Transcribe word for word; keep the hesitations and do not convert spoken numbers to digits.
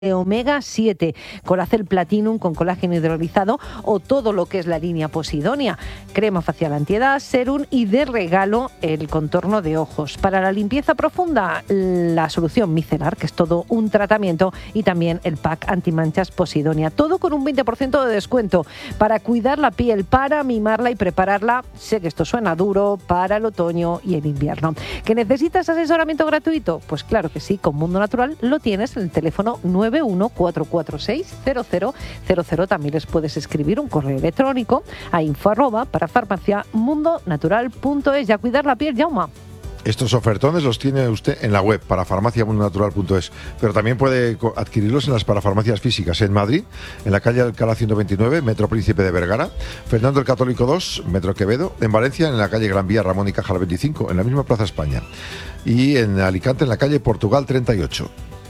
de omega siete, Colacel Platinum con colágeno hidrolizado o todo lo que es la línea Posidonia, crema facial antiedad, serum y de regalo el contorno de ojos. Para la limpieza profunda, la solución micelar, que es todo un tratamiento, y también el pack antimanchas Posidonia, todo con un veinte por ciento de descuento para cuidar la piel, para mimarla y prepararla, sé que esto suena duro, para el otoño y el invierno. ¿Que necesitas asesoramiento gratuito? Pues claro que sí, con Mundo Natural lo tienes en el teléfono nueve uno cuatro cuatro seis cero cero cero cero. También les puedes escribir un correo electrónico a info arroba para farmacia mundo natural punto es. Ya cuidar la piel, Jaume. Estos ofertones los tiene usted en la web para farmacia mundo natural punto es, pero también puede adquirirlos en las parafarmacias físicas en Madrid, en la calle Alcalá ciento veintinueve, Metro Príncipe de Vergara, Fernando el Católico dos, Metro Quevedo, en Valencia, en la calle Gran Vía Ramón y Cajal veinticinco, en la misma Plaza España, y en Alicante, en la calle Portugal treinta y ocho.